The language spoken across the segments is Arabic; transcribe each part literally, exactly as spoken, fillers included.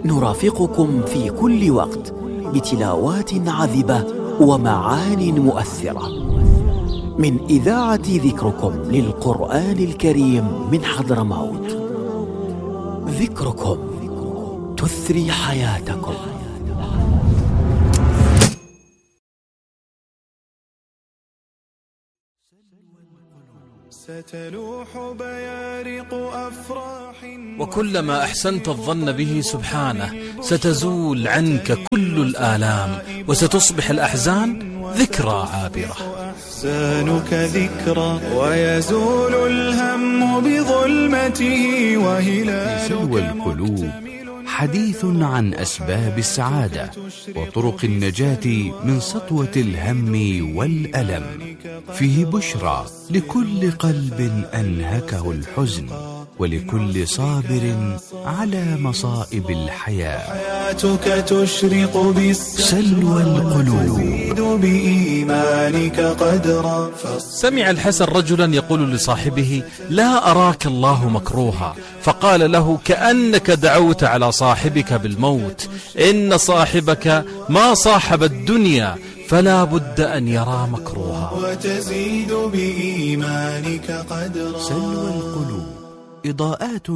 نرافقكم في كل وقت بتلاوات عذبة ومعان مؤثرة من إذاعة ذكركم للقرآن الكريم من حضرموت. ذكركم تثري حياتكم. ستلوح بيارق أفراح. وكلما أحسنت الظن به سبحانه ستزول عنك كل الآلام، وستصبح الأحزان ذكرى عابرة. أحزانك ذكرى ويزول الهم بظلمته وهلالك. سلوى القلوب حديث عن أسباب السعادة وطرق النجاة من سطوة الهم والألم، فيه بشرى لكل قلب أنهكه الحزن ولكل صابر على مصائب الحياة. حياتك تشرق سلوى القلوب بإيمانك قدرا. سمع الحسن رجلا يقول لصاحبه: لا أراك الله مكروها، فقال له: كأنك دعوت على صاحبك بالموت، إن صاحبك ما صاحب الدنيا فلا بد أن يرى مكروها. وتزيد بإيمانك قدرا. سلوى القلوب، إضاءات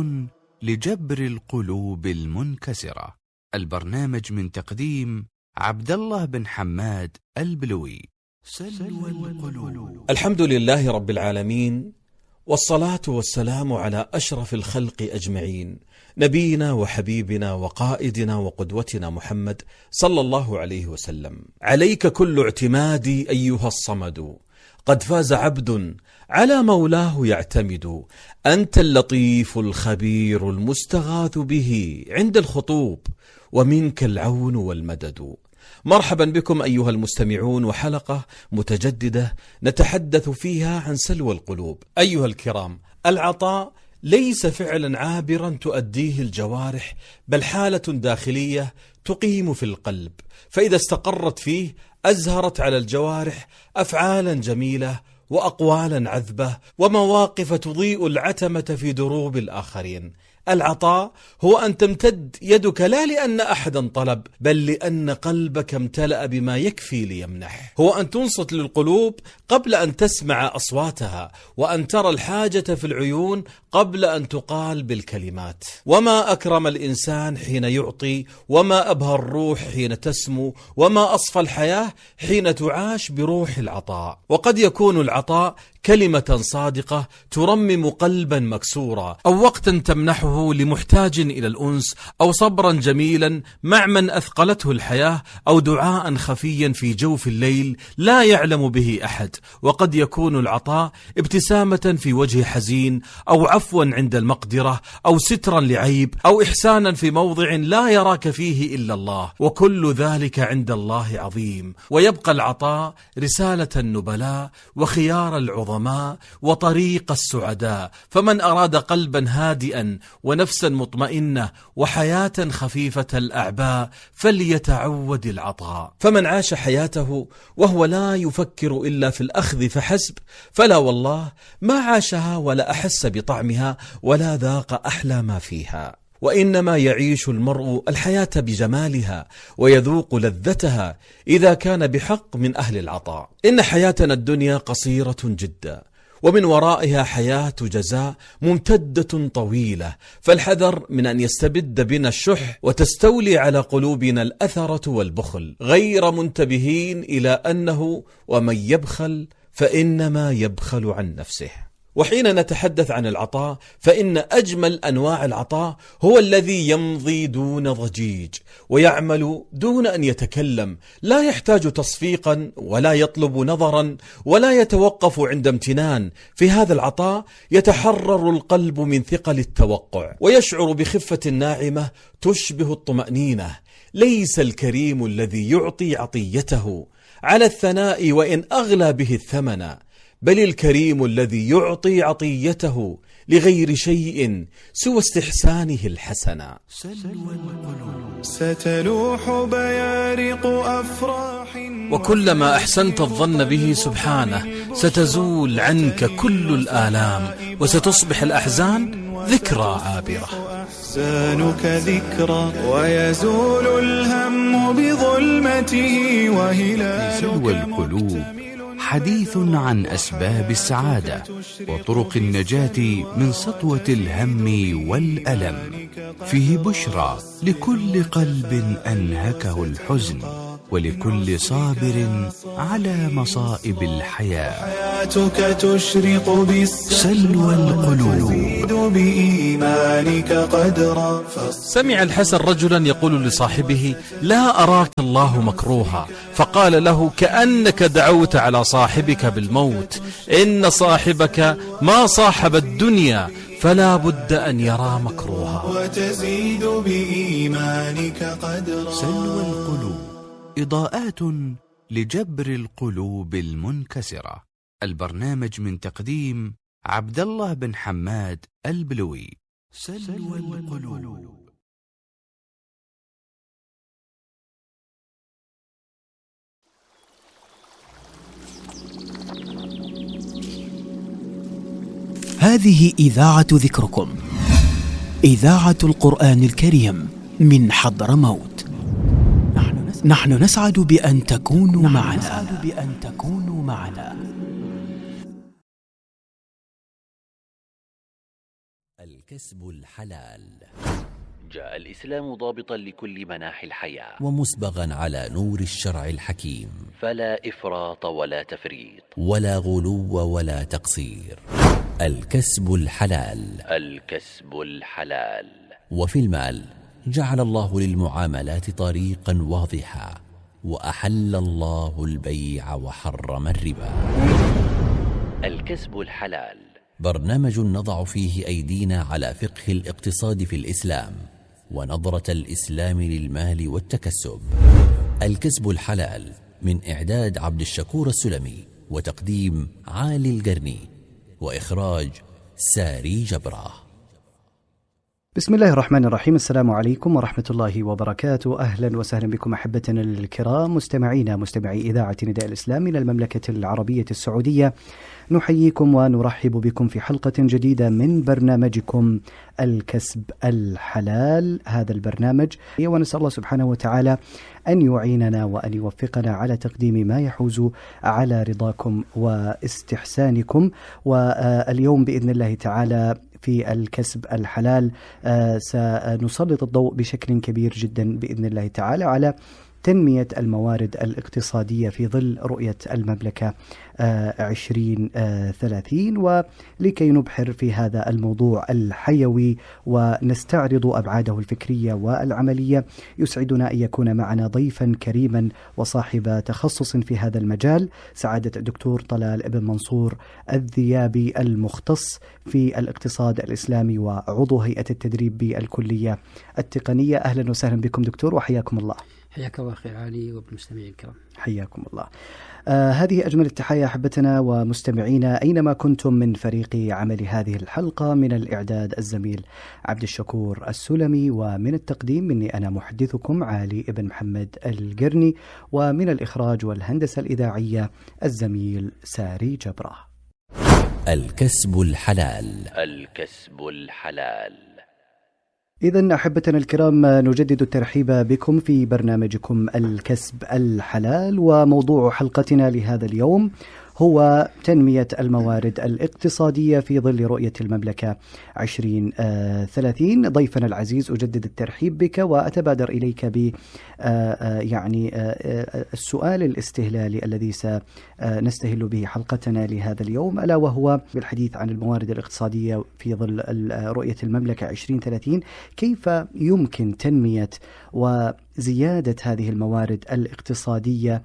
لجبر القلوب المنكسرة. البرنامج من تقديم عبد الله بن حماد البلوي. سلوى القلوب. الحمد لله رب العالمين، والصلاة والسلام على أشرف الخلق أجمعين، نبينا وحبيبنا وقائدنا وقدوتنا محمد صلى الله عليه وسلم. عليك كل اعتمادي أيها الصمد، قد فاز عبد على مولاه يعتمد. أنت اللطيف الخبير المستغاث به عند الخطوب، ومنك العون والمدد. مرحبا بكم أيها المستمعون، وحلقة متجددة نتحدث فيها عن سلوى القلوب. أيها الكرام، العطاء ليس فعلا عابرا تؤديه الجوارح، بل حالة داخلية تقيم في القلب، فإذا استقرت فيه أزهرت على الجوارح أفعالا جميلة وأقوالا عذبة ومواقف تضيء العتمة في دروب الآخرين. العطاء هو أن تمتد يدك لا لأن أحدا طلب، بل لأن قلبك امتلأ بما يكفي ليمنح. هو أن تنصت للقلوب قبل أن تسمع أصواتها، وأن ترى الحاجة في العيون قبل أن تقال بالكلمات. وما أكرم الإنسان حين يعطي، وما أبهى الروح حين تسمو، وما أصفى الحياة حين تعاش بروح العطاء. وقد يكون العطاء كلمة صادقة ترمم قلبا مكسورا، أو وقتا تمنحه لمحتاج إلى الأنس، أو صبرا جميلا مع من أثقلته الحياة، أو دعاء خفيا في جوف الليل لا يعلم به أحد. وقد يكون العطاء ابتسامة في وجه حزين، أو عفوا عند المقدرة، أو سترا لعيب، أو إحسانا في موضع لا يراك فيه إلا الله. وكل ذلك عند الله عظيم. ويبقى العطاء رسالة النبلاء وخيار العظماء وطريق السعداء. فمن أراد قلبا هادئا ونفسا مطمئنة وحياة خفيفة الأعباء فليتعود العطاء. فمن عاش حياته وهو لا يفكر إلا في الأخذ فحسب، فلا والله ما عاشها ولا أحس بطعمها ولا ذاق أحلى ما فيها. وإنما يعيش المرء الحياة بجمالها ويذوق لذتها إذا كان بحق من أهل العطاء. إن حياتنا الدنيا قصيرة جدا، ومن ورائها حياة جزاء ممتدة طويلة، فالحذر من أن يستبد بنا الشح وتستولي على قلوبنا الأثرة والبخل، غير منتبهين إلى أنه ومن يبخل فإنما يبخل عن نفسه. وحين نتحدث عن العطاء فإن أجمل أنواع العطاء هو الذي يمضي دون ضجيج ويعمل دون أن يتكلم، لا يحتاج تصفيقا ولا يطلب نظرا ولا يتوقف عند امتنان. في هذا العطاء يتحرر القلب من ثقل التوقع ويشعر بخفة ناعمة تشبه الطمأنينة. ليس الكريم الذي يعطي عطيته على الثناء وإن أغلى به الثمن، بل الكريم الذي يعطي عطيته لغير شيء سوى استحسانه الحسنة. ستلوح بيارق أفراح. وكلما أحسنت الظن به سبحانه ستزول عنك كل الآلام، وستصبح الأحزان ذكرى عابرة. لسانك ذكرى ويزول الهم بظلمته وهلالك سلوى القلوب حديث عن أسباب السعادة وطرق النجاة من سطوة الهم والألم، فيه بشرى لكل قلب أنهكه الحزن ولكل صابر على مصائب الحياة. حياتك تشرق بالسلوى سلوى القلوب. تزيد بإيمانك قدرا. سمع الحسن رجلا يقول لصاحبه: لا أراك الله مكروها، فقال له: كأنك دعوت على صاحبك بالموت، إن صاحبك ما صاحب الدنيا فلا بد أن يرى مكروها. وتزيد بإيمانك قدرا. سلوى القلوب، إضاءات لجبر القلوب المنكسرة. البرنامج من تقديم عبد الله بن حماد البلوي. سلوى القلوب. هذه إذاعة ذكركم، إذاعة القرآن الكريم من حضرموت. نحن نسعد بأن تكونوا نحن معنا. نسعد بأن تكونوا معنا. الكسب الحلال. جاء الإسلام ضابطا لكل مناحي الحياة ومسبغا على نور الشرع الحكيم، فلا إفراط ولا تفريط ولا غلو ولا تقصير. الكسب الحلال. الكسب الحلال. وفي المال جعل الله للمعاملات طريقا واضحا، وأحل الله البيع وحرم الربا. الكسب الحلال برنامج نضع فيه أيدينا على فقه الاقتصاد في الإسلام ونظرة الإسلام للمال والتكسب. الكسب الحلال من إعداد عبد الشكور السلمي وتقديم عالي القرني وإخراج ساري جبرة. بسم الله الرحمن الرحيم. السلام عليكم ورحمة الله وبركاته. أهلا وسهلا بكم أحبتنا الكرام، مستمعينا مستمعي إذاعة نداء الإسلام من المملكة العربية السعودية. نحييكم ونرحب بكم في حلقة جديدة من برنامجكم الكسب الحلال. هذا البرنامج ونسأل الله سبحانه وتعالى أن يعيننا وأن يوفقنا على تقديم ما يحوز على رضاكم واستحسانكم. واليوم بإذن الله تعالى في الكسب الحلال سنسلط الضوء بشكل كبير جدا بإذن الله تعالى على تنمية الموارد الاقتصادية في ظل رؤية المملكة عشرين ثلاثين. ولكي نبحر في هذا الموضوع الحيوي ونستعرض أبعاده الفكرية والعملية، يسعدنا أن يكون معنا ضيفا كريما وصاحب تخصص في هذا المجال، سعادة الدكتور طلال بن منصور الذيابي، المختص في الاقتصاد الإسلامي وعضو هيئة التدريب بالكلية التقنية. أهلا وسهلا بكم دكتور وحياكم الله. حياك الله أخي علي وبالمستمعين الكرام. حياكم الله. آه هذه أجمل التحية أحبتنا ومستمعينا أينما كنتم من فريق عمل هذه الحلقة، من الإعداد الزميل عبد الشكور السلمي، ومن التقديم مني أنا محدثكم علي بن محمد القرني، ومن الإخراج والهندسة الإذاعية الزميل ساري جبرة. الكسب الحلال. الكسب الحلال. إذن أحبتنا الكرام، نجدد الترحيب بكم في برنامجكم الكسب الحلال، وموضوع حلقتنا لهذا اليوم هو تنمية الموارد الاقتصادية في ظل رؤية المملكة عشرين ثلاثين. ضيفنا العزيز أجدد الترحيب بك وأتبادر إليك ب يعني السؤال الاستهلالي الذي سنستهل به حلقتنا لهذا اليوم، ألا وهو بالحديث عن الموارد الاقتصادية في ظل رؤية المملكة عشرين ثلاثين. كيف يمكن تنمية وزيادة هذه الموارد الاقتصادية،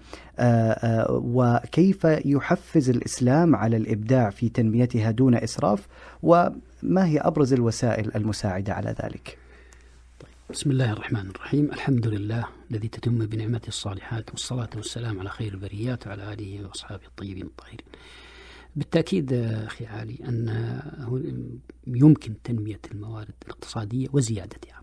وكيف يحفز الإسلام على الإبداع في تنميتها دون إسراف، وما هي أبرز الوسائل المساعدة على ذلك؟ بسم الله الرحمن الرحيم. الحمد لله الذي تتم بنعمته الصالحات، والصلاة والسلام على خير البريات وعلى آله وأصحابه الطيبين الطاهرين. بالتأكيد أخي علي أن يمكن تنمية الموارد الاقتصادية وزيادتها،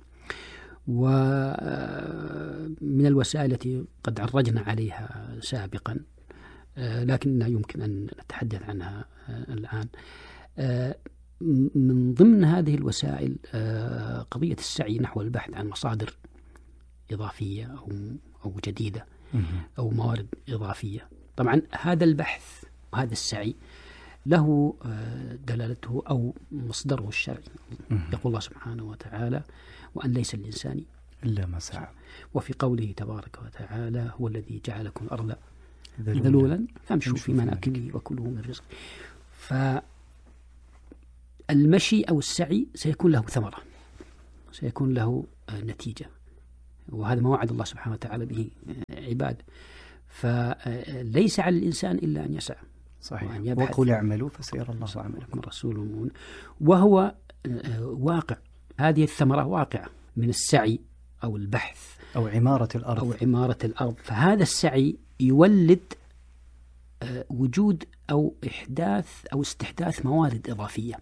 ومن الوسائل التي قد عرجنا عليها سابقا لكننا يمكن أن نتحدث عنها الآن. من ضمن هذه الوسائل قضية السعي نحو البحث عن مصادر إضافية أو أو جديدة أو موارد إضافية. طبعا هذا البحث وهذا السعي له دلالته أو مصدره الشرعي. يقول الله سبحانه وتعالى: وأن ليس الإنسان إلا ما سعى. وفي قوله تبارك وتعالى: هو الذي جعلكم الأرض ذلولا فامشوا في مناكبه وكلوا من رزقه. فالمشي أو السعي سيكون له ثمرة، سيكون له نتيجة، وهذا ما وعد الله سبحانه وتعالى به عباده. فليس على الإنسان إلا أن يسعى. صحيح. وقل اعملوا فسيرى الله عملكم رسول. وهو واقع، هذه الثمرة واقعة من السعي أو البحث أو عمارة الأرض أو عمارة الأرض. فهذا السعي يولد وجود أو إحداث أو استحداث موارد إضافية.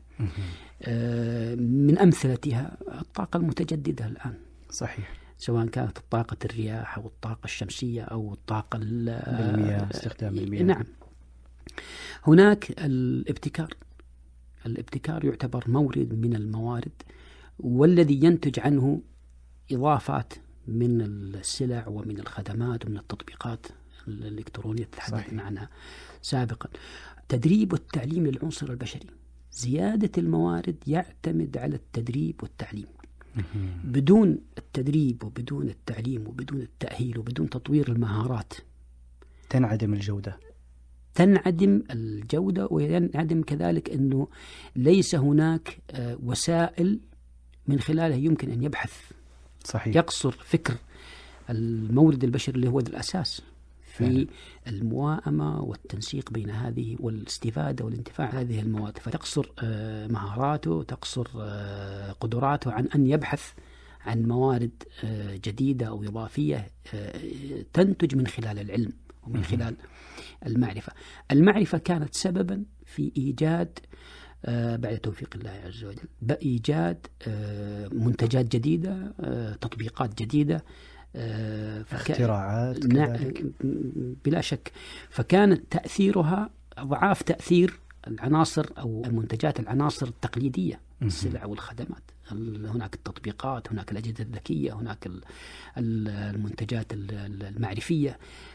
من أمثلتها الطاقة المتجددة الآن. صحيح. سواء كانت الطاقة الرياح أو الطاقة الشمسية أو الطاقة بالمياه، استخدام المياه. نعم. هناك الابتكار. الابتكار يعتبر مورد من الموارد، والذي ينتج عنه إضافات من السلع ومن الخدمات ومن التطبيقات الإلكترونية تحدثنا عنها سابقا. تدريب والتعليم للعنصر البشري. زيادة الموارد يعتمد على التدريب والتعليم. بدون التدريب وبدون التعليم وبدون التأهيل وبدون تطوير المهارات تنعدم الجودة. تنعدم الجودة وينعدم كذلك أنه ليس هناك وسائل من خلالها يمكن أن يبحث. صحيح. يقصر فكر المورد البشري اللي هو الأساس في فعلا. المواءمة والتنسيق بين هذه والاستفادة والانتفاع هذه المواد، فتقصر مهاراته، تقصر قدراته عن أن يبحث عن موارد جديدة أو إضافية تنتج من خلال العلم ومن خلال المعرفة. المعرفة كانت سببا في إيجاد بعد توفيق الله عز وجل بإيجاد منتجات جديدة، تطبيقات جديدة، اختراعات بلا شك. فكان تأثيرها أضعاف تأثير العناصر أو المنتجات العناصر التقليدية، السلع والخدمات. هناك التطبيقات، هناك الأجهزة الذكية، هناك المنتجات المعرفية.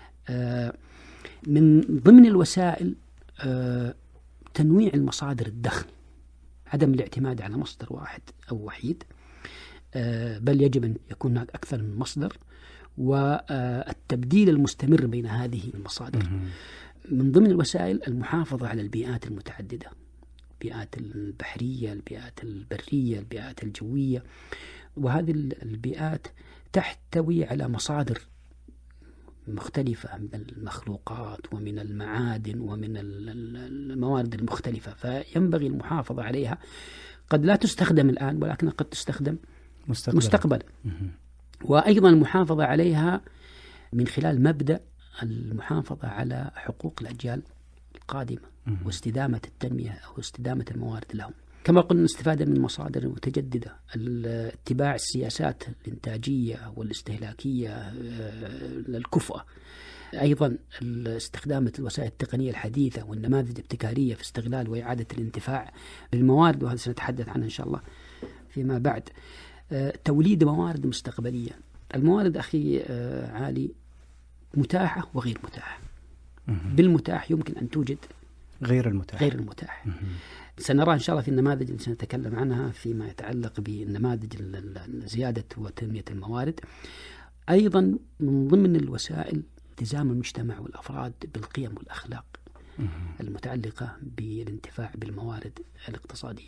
من ضمن الوسائل تنويع المصادر الدخل، عدم الاعتماد على مصدر واحد أو وحيد، بل يجب أن يكون هناك أكثر من مصدر، والتبديل المستمر بين هذه المصادر. من ضمن الوسائل المحافظة على البيئات المتعددة، البيئات البحرية، البيئات البرية، البيئات الجوية. وهذه البيئات تحتوي على مصادر مختلفة من المخلوقات ومن المعادن ومن الموارد المختلفة، فينبغي المحافظة عليها. قد لا تستخدم الآن ولكن قد تستخدم مستقبلا, مستقبلا. وأيضا المحافظة عليها من خلال مبدأ المحافظة على حقوق الأجيال القادمة واستدامة التنمية أو استدامة الموارد لهم. كما قلنا الاستفادة من مصادر متجددة، اتباع السياسات الإنتاجية والاستهلاكية الكفؤة، أيضا استخدام الوسائل التقنية الحديثة والنماذج الابتكارية في استغلال وإعادة الانتفاع بالموارد، وهذا سنتحدث عنه إن شاء الله فيما بعد. توليد موارد مستقبلية. الموارد أخي عالي متاحة وغير متاحة. بالمتاح يمكن أن توجد غير المتاح غير المتاح سنرى إن شاء الله في النماذج اللي سنتكلم عنها فيما يتعلق بالنماذج زيادة وتنمية الموارد. أيضا من ضمن الوسائل التزام المجتمع والأفراد بالقيم والأخلاق المتعلقة بالانتفاع بالموارد الاقتصادية.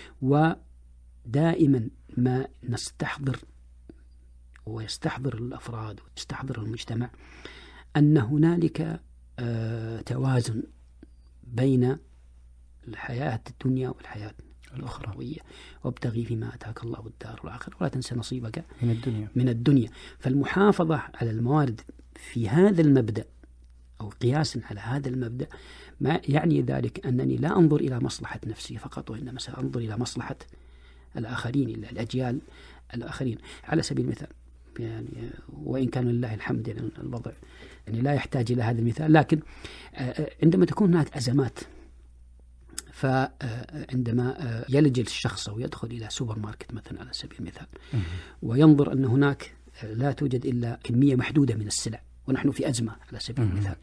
ودائما ما نستحضر ويستحضر الأفراد ويستحضر المجتمع أن هنالك آه توازن بين الحياة الدنيا والحياة الأخروية، وابتغي فيما أتاك الله الدار الآخرة ولا تنسى نصيبك من الدنيا من الدنيا. فالمحافظة على الموارد في هذا المبدأ أو قياسا على هذا المبدأ ما يعني ذلك أنني لا أنظر إلى مصلحة نفسي فقط، وإنما سأنظر إلى مصلحة الآخرين، إلى الأجيال الآخرين. على سبيل المثال يعني، وإن كان لله الحمد يعني الوضع يعني لا يحتاج إلى هذا المثال، لكن عندما تكون هناك أزمات فعندما يلج الشخص أو يدخل إلى سوبر ماركت مثلا على سبيل المثال وينظر أن هناك لا توجد إلا كمية محدودة من السلع ونحن في أزمة على سبيل المثال،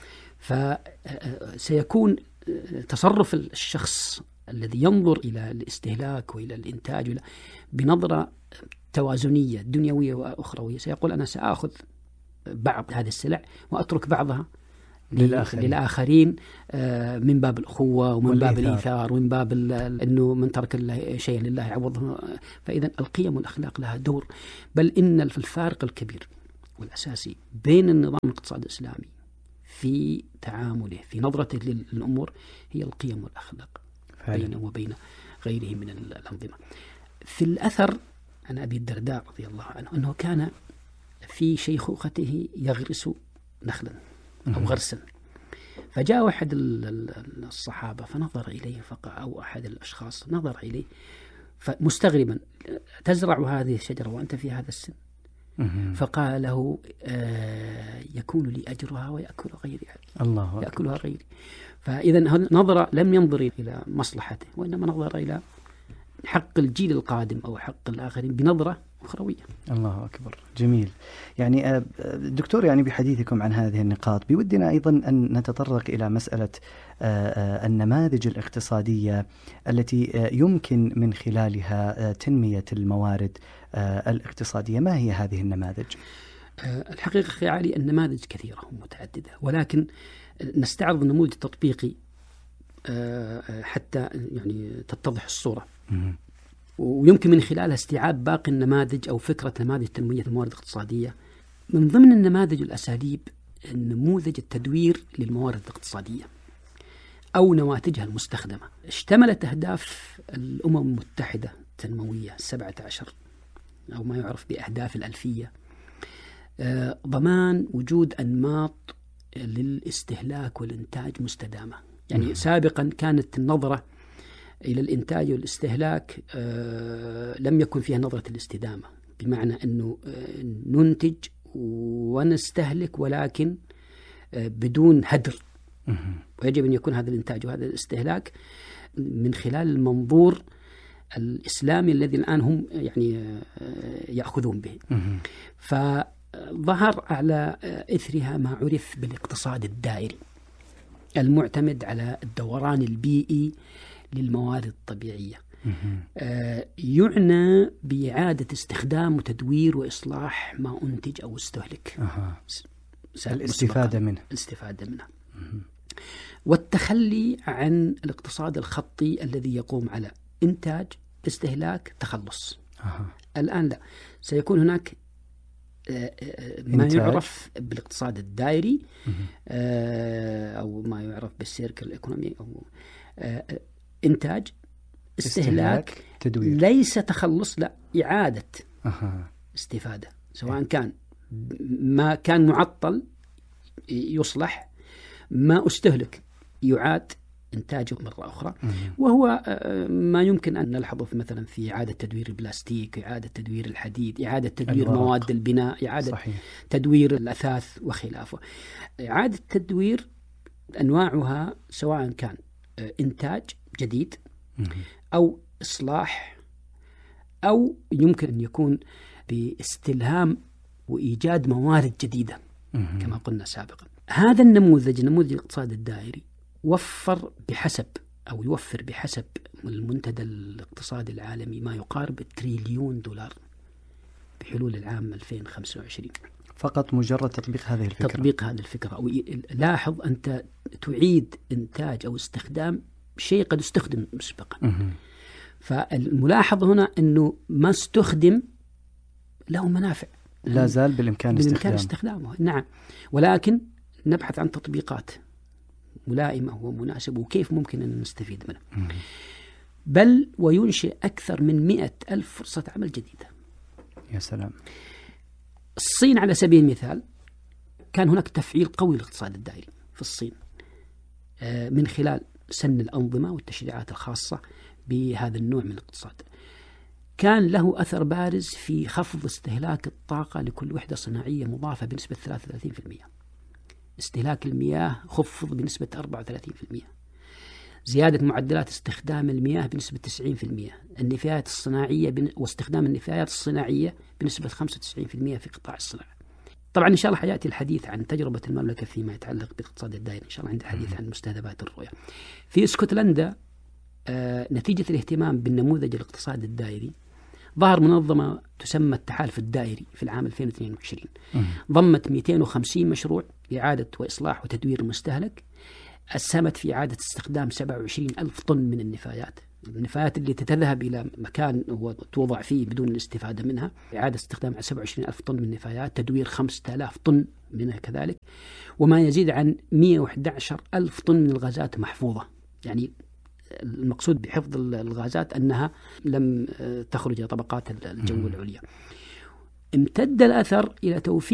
فسيكون تصرف الشخص الذي ينظر إلى الاستهلاك وإلى الإنتاج بنظرة توازنية دنيوية وأخروية، سيقول أنا سأخذ بعض هذه السلع وأترك بعضها للآخرين, للآخرين من باب الأخوة ومن باب الإيثار ومن باب أنه من ترك الله شيئا لله عوضه. فإذا القيم والأخلاق لها دور، بل إن الفارق الكبير والأساسي بين النظام الاقتصادي الإسلامي في تعامله في نظرته للأمور هي القيم والأخلاق بينه وبين غيره من الأنظمة. في الأثر عن أبي الدرداء رضي الله عنه أنه كان في شيخوخته يغرس نخلا أو غرسا، فجاء أحد الصحابة فنظر إليه فقع أو أحد الأشخاص نظر إليه فمستغربا تزرع هذه الشجرة وأنت في هذا السن؟ فقال له آه يكون لي أجرها ويأكل غيري، الله يأكلها غيري. فإذا نظر لم ينظر إلى مصلحته وإنما نظر إلى حق الجيل القادم أو حق الآخرين بنظرة أخروية. الله أكبر، جميل. يعني دكتور، يعني بحديثكم عن هذه النقاط بودنا أيضا أن نتطرق إلى مسألة النماذج الاقتصادية التي يمكن من خلالها تنمية الموارد الاقتصادية. ما هي هذه النماذج؟ الحقيقة أخي علي النماذج كثيرة ومتعددة، ولكن نستعرض النموذج التطبيقي حتى يعني تتضح الصورة، ويمكن من خلالها استيعاب باقي النماذج أو فكرة نماذج تنمية الموارد الاقتصادية. من ضمن النماذج الأساليب نموذج التدوير للموارد الاقتصادية أو نواتجها المستخدمة. اشتملت أهداف الأمم المتحدة التنموية السبعة عشر أو ما يعرف بأهداف الألفية آه ضمان وجود أنماط للاستهلاك والإنتاج مستدامة. يعني م. سابقا كانت النظرة إلى الإنتاج والاستهلاك آه لم يكن فيها نظرة الاستدامة، بمعنى أنه آه ننتج ونستهلك ولكن آه بدون هدر، ويجب أن يكون هذا الإنتاج وهذا الاستهلاك من خلال المنظور الإسلامي الذي الآن هم يعني آه يأخذون به. فظهر على إثرها ما عرف بالاقتصاد الدائري المعتمد على الدوران البيئي للموارد الطبيعية. آه يعنى بإعادة استخدام وتدوير وإصلاح ما أنتج أو استهلك، أه. الاستفادة منه الاستفادة منه والتخلي عن الاقتصاد الخطي الذي يقوم على إنتاج استهلاك تخلص. أه. الآن لا، سيكون هناك آه ما إنتاج. يعرف بالاقتصاد الدائري آه أو ما يعرف بالسيركل الإيكونومي أو آه إنتاج استهلاك, استهلاك تدوير. ليس تخلص، لا، إعادة أه. استفادة، سواء كان ما كان معطل يصلح، ما استهلك يعاد إنتاجه مرة أخرى. مم. وهو ما يمكن أن نلحظه مثلا في إعادة تدوير البلاستيك، إعادة تدوير الحديد، إعادة تدوير الورق. مواد البناء، إعادة صحيح. تدوير الأثاث وخلافه. إعادة تدوير أنواعها سواء كان إنتاج جديد مم. أو إصلاح، أو يمكن أن يكون باستلهام وإيجاد موارد جديدة مم. كما قلنا سابقا. هذا النموذج نموذج الاقتصاد الدائري وفر بحسب أو يوفر بحسب المنتدى الاقتصادي العالمي ما يقارب تريليون دولار بحلول العام ألفين وخمسة وعشرين. فقط مجرد تطبيق هذه الفكرة. تطبيق هذه الفكرة. أو لاحظ أنت تعيد إنتاج أو استخدام شيء قد استخدم مسبقا. فالملاحظ هنا أنه ما استخدم له منافع، لا زال بالإمكان, بالإمكان استخدامه. نعم، ولكن نبحث عن تطبيقات ملائمة ومناسبة وكيف ممكن أن نستفيد منها. مم. بل وينشئ أكثر من مئة ألف فرصة عمل جديدة. يا سلام. الصين على سبيل المثال كان هناك تفعيل قوي للاقتصاد الدائري في الصين من خلال سن الأنظمة والتشريعات الخاصة بهذا النوع من الاقتصاد. كان له أثر بارز في خفض استهلاك الطاقة لكل وحدة صناعية مضافة بنسبة ثلاثة وثلاثين بالمئة. استهلاك المياه خفض بنسبة أربعة وثلاثين بالمئة. زيادة معدلات استخدام المياه بنسبة تسعين بالمئة، النفايات الصناعية بن... واستخدام النفايات الصناعية بنسبة خمسة وتسعين بالمئة في قطاع الصناعة. طبعا إن شاء الله حياتي الحديث عن تجربة المملكة فيما يتعلق بالاقتصاد الدائري، إن شاء الله عندي الحديث عن مستهدفات الرؤية. في اسكتلندا آه نتيجة الاهتمام بالنموذج الاقتصادي الدائري ظهر منظمة تسمى التحالف الدائري في العام ألفين واثنين وعشرين، ضمت مئتين وخمسين مشروع لإعادة وإصلاح وتدوير المستهلك، أسهمت في إعادة استخدام سبعة وعشرين ألف طن من النفايات، النفايات اللي تذهب إلى مكان وتوضع فيه بدون الاستفادة منها، إعادة استخدام سبعة وعشرين ألف طن من النفايات، تدوير خمسة آلاف طن منها كذلك، وما يزيد عن مئة وأحد عشر ألف طن من الغازات محفوظة. يعني المقصود بحفظ الغازات أنها لم تخرج إلى طبقات الجو العليا. امتد الأثر إلى توفير